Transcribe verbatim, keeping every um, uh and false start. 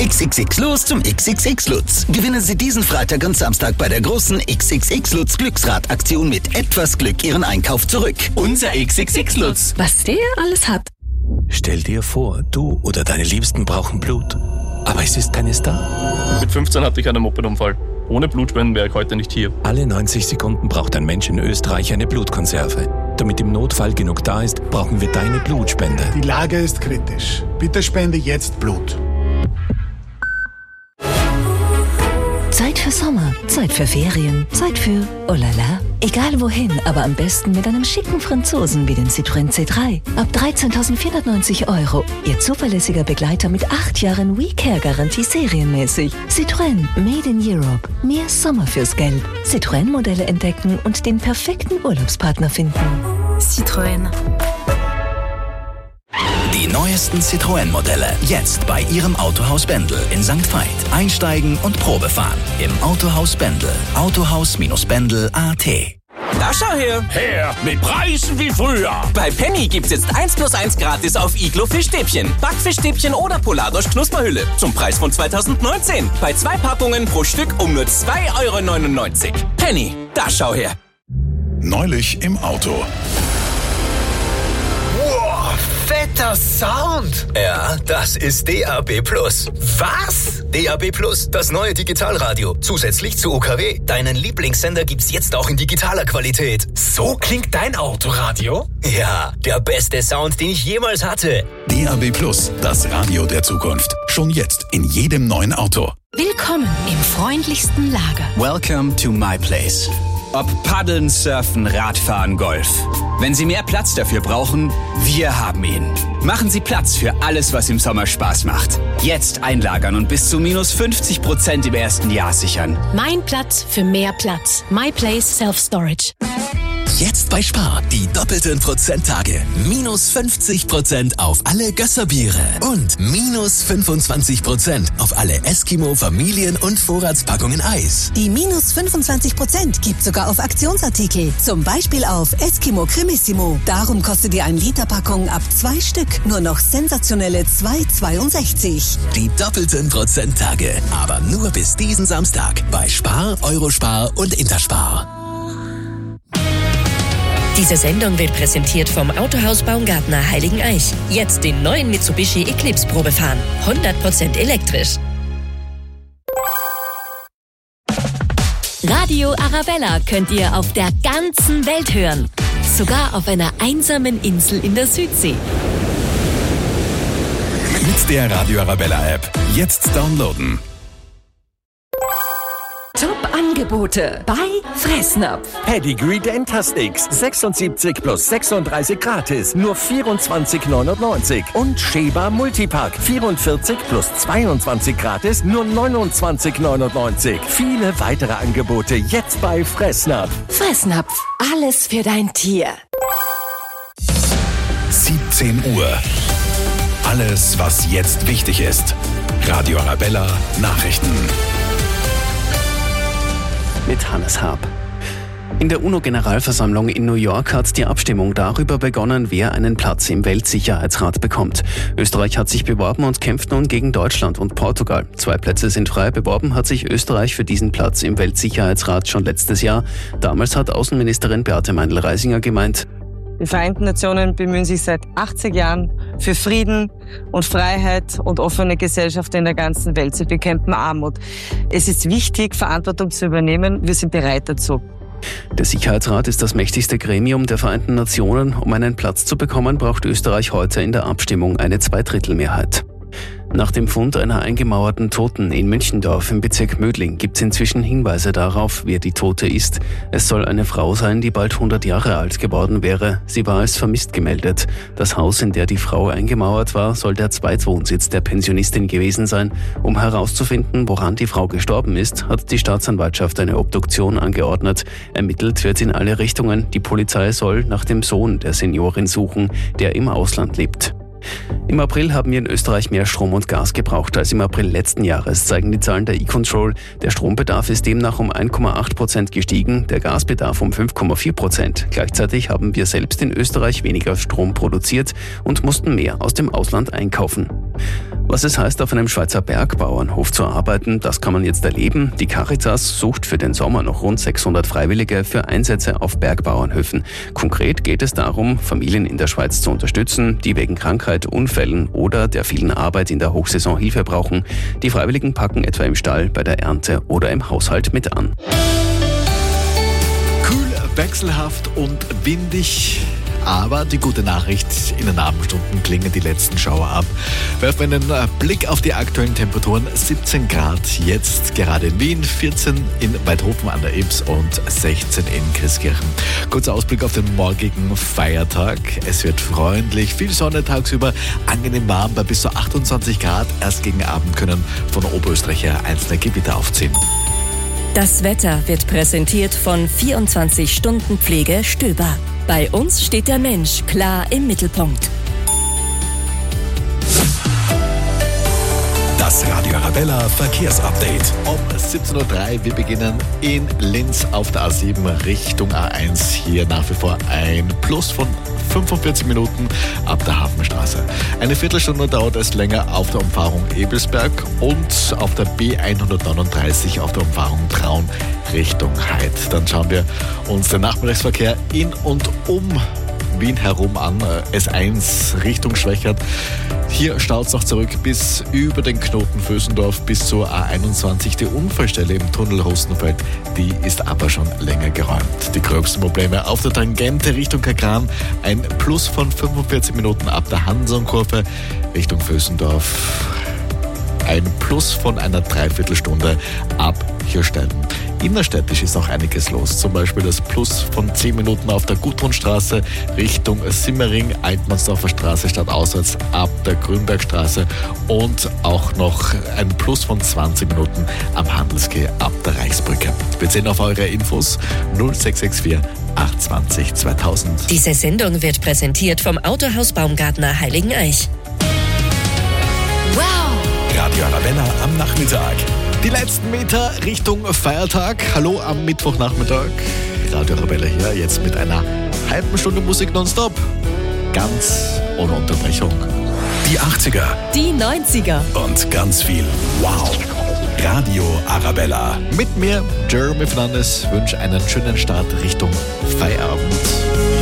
X X X los zum X X X Lutz. Gewinnen Sie diesen Freitag und Samstag bei der großen X X X Lutz Glücksrad-Aktion mit etwas Glück Ihren Einkauf zurück. Unser X X X Lutz. Was der alles hat. Stell dir vor, du oder deine Liebsten brauchen Blut. Aber es ist keines da. Mit fünfzehn hatte ich einen Mopedunfall. Ohne Blutspenden wäre ich heute nicht hier. Alle neunzig Sekunden braucht ein Mensch in Österreich eine Blutkonserve. Damit im Notfall genug da ist, brauchen wir deine Blutspende. Die Lage ist kritisch. Bitte spende jetzt Blut. Zeit für Sommer, Zeit für Ferien, Zeit für oh la la. Egal wohin, aber am besten mit einem schicken Franzosen wie den Citroën C drei. Ab dreizehntausendvierhundertneunzig Euro. Ihr zuverlässiger Begleiter mit acht Jahren WeCare-Garantie serienmäßig. Citroën, Made in Europe. Mehr Sommer fürs Geld. Citroën-Modelle entdecken und den perfekten Urlaubspartner finden. Citroën. Die neuesten Citroën-Modelle jetzt bei Ihrem Autohaus Bendel in Sankt Veit. Einsteigen und Probe fahren im Autohaus Bendel. Autohaus Bendel Punkt at. Da schau her! Her mit Preisen wie früher! Bei Penny gibt's jetzt eins plus eins gratis auf Iglo Fischstäbchen, Backfischstäbchen oder Polardosch Knusperhülle zum Preis von zweitausendneunzehn. Bei zwei Packungen pro Stück um nur zwei Euro neunundneunzig. Penny, da schau her! Neulich im Auto. Fetter Sound! Ja, das ist D A B Plus. Was? D A B Plus, das neue Digitalradio. Zusätzlich zu U K W. Deinen Lieblingssender gibt's jetzt auch in digitaler Qualität. So klingt dein Autoradio? Ja, der beste Sound, den ich jemals hatte. D A B Plus, das Radio der Zukunft. Schon jetzt in jedem neuen Auto. Willkommen im freundlichsten Lager. Welcome to my place. Ob Paddeln, Surfen, Radfahren, Golf. Wenn Sie mehr Platz dafür brauchen, wir haben ihn. Machen Sie Platz für alles, was im Sommer Spaß macht. Jetzt einlagern und bis zu minus fünfzig Prozent im ersten Jahr sichern. Mein Platz für mehr Platz. My Place Self Storage. Jetzt bei Spar die doppelten Prozenttage. Minus fünfzig Prozent auf alle Gösserbiere und minus fünfundzwanzig Prozent auf alle Eskimo Familien- und Vorratspackungen Eis. Die minus fünfundzwanzig Prozent gibt sogar auf Aktionsartikel. Zum Beispiel auf Eskimo Cremissimo. Darum kostet die ein Liter Packung ab zwei Stück nur noch sensationelle zwei Euro zweiundsechzig. Die doppelten Prozenttage. Aber nur bis diesen Samstag bei Spar, Eurospar und Interspar. Diese Sendung wird präsentiert vom Autohaus Baumgartner Heiligeneich. Jetzt den neuen Mitsubishi Eclipse Probe fahren. hundert Prozent elektrisch. Radio Arabella könnt ihr auf der ganzen Welt hören. Sogar auf einer einsamen Insel in der Südsee. Mit der Radio Arabella App. Jetzt downloaden. Top-Angebote bei Fressnapf. Pedigree Dentastix, sechsundsiebzig plus sechsunddreißig gratis, nur vierundzwanzig neunundneunzig. Und Sheba Multipack, vierundvierzig plus zweiundzwanzig gratis, nur neunundzwanzig neunundneunzig. Viele weitere Angebote jetzt bei Fressnapf. Fressnapf, alles für dein Tier. siebzehn Uhr. Alles, was jetzt wichtig ist. Radio Arabella Nachrichten. Mit Hannes Haab. In der UNO-Generalversammlung in New York hat die Abstimmung darüber begonnen, wer einen Platz im Weltsicherheitsrat bekommt. Österreich hat sich beworben und kämpft nun gegen Deutschland und Portugal. Zwei Plätze sind frei. Beworben hat sich Österreich für diesen Platz im Weltsicherheitsrat schon letztes Jahr. Damals hat Außenministerin Beate Meindl-Reisinger gemeint: Die Vereinten Nationen bemühen sich seit achtzig Jahren für Frieden und Freiheit und offene Gesellschaft in der ganzen Welt. Sie bekämpfen Armut. Es ist wichtig, Verantwortung zu übernehmen. Wir sind bereit dazu. Der Sicherheitsrat ist das mächtigste Gremium der Vereinten Nationen. Um einen Platz zu bekommen, braucht Österreich heute in der Abstimmung eine Zweidrittelmehrheit. Nach dem Fund einer eingemauerten Toten in Münchendorf im Bezirk Mödling gibt es inzwischen Hinweise darauf, wer die Tote ist. Es soll eine Frau sein, die bald hundert Jahre alt geworden wäre. Sie war als vermisst gemeldet. Das Haus, in der die Frau eingemauert war, soll der Zweitwohnsitz der Pensionistin gewesen sein. Um herauszufinden, woran die Frau gestorben ist, hat die Staatsanwaltschaft eine Obduktion angeordnet. Ermittelt wird in alle Richtungen. Die Polizei soll nach dem Sohn der Seniorin suchen, der im Ausland lebt. Im April haben wir in Österreich mehr Strom und Gas gebraucht als im April letzten Jahres, zeigen die Zahlen der E-Control. Der Strombedarf ist demnach um ein Komma acht Prozent gestiegen, der Gasbedarf um fünf Komma vier Prozent. Gleichzeitig haben wir selbst in Österreich weniger Strom produziert und mussten mehr aus dem Ausland einkaufen. Was es heißt, auf einem Schweizer Bergbauernhof zu arbeiten, das kann man jetzt erleben. Die Caritas sucht für den Sommer noch rund sechshundert Freiwillige für Einsätze auf Bergbauernhöfen. Konkret geht es darum, Familien in der Schweiz zu unterstützen, die wegen Krankheit, Unfällen oder der vielen Arbeit in der Hochsaison Hilfe brauchen. Die Freiwilligen packen etwa im Stall, bei der Ernte oder im Haushalt mit an. Kühl, wechselhaft und windig. Aber die gute Nachricht, in den Abendstunden klingen die letzten Schauer ab. Werfen wir einen Blick auf die aktuellen Temperaturen. siebzehn Grad jetzt gerade in Wien, vierzehn in Weidhofen an der Ybbs und sechzehn in Christkirchen. Kurzer Ausblick auf den morgigen Feiertag. Es wird freundlich, viel Sonne tagsüber, angenehm warm bei bis zu achtundzwanzig Grad. Erst gegen Abend können von Oberösterreich her einzelne Gebiete aufziehen. Das Wetter wird präsentiert von vierundzwanzig Stunden Pflege Stöber. Bei uns steht der Mensch klar im Mittelpunkt. Das Radio Arabella Verkehrsupdate. Um siebzehn Uhr drei, wir beginnen in Linz auf der A sieben Richtung A eins. Hier nach wie vor ein Plus von fünfundvierzig Minuten ab der Hafenstraße. Eine Viertelstunde dauert es länger auf der Umfahrung Ebelsberg und auf der B hundertneununddreißig auf der Umfahrung Traun Richtung Heid. Dann schauen wir uns den Nachmittagsverkehr in und um Wien herum an. S eins Richtung Schwächert. Hier staut es noch zurück bis über den Knoten Vösendorf bis zur A einundzwanzig. Die Unfallstelle im Tunnel Rostenfeld, die ist aber schon länger geräumt. Die gröbsten Probleme auf der Tangente Richtung Kakran. Ein Plus von fünfundvierzig Minuten ab der Hansonkurve Richtung Vösendorf. Ein Plus von einer Dreiviertelstunde ab Hirstein. Innerstädtisch ist noch einiges los. Zum Beispiel das Plus von zehn Minuten auf der Gudrunstraße Richtung Simmering, Altmannsdorfer Straße statt auswärts ab der Grünbergstraße und auch noch ein Plus von zwanzig Minuten am Handelsquai ab der Reichsbrücke. Wir sehen auf eure Infos null sechs sechs vier acht zwei null zweitausend. Diese Sendung wird präsentiert vom Autohaus Baumgartner Heiligeneich. Wow! Radio Arabella am Nachmittag. Die letzten Meter Richtung Feiertag. Hallo am Mittwochnachmittag. Radio Arabella hier, jetzt mit einer halben Stunde Musik nonstop. Ganz ohne Unterbrechung. Die achtziger. Die neunziger. Und ganz viel Wow. Radio Arabella. Mit mir, Jeremy Fernandes, wünsche einen schönen Start Richtung Feierabend.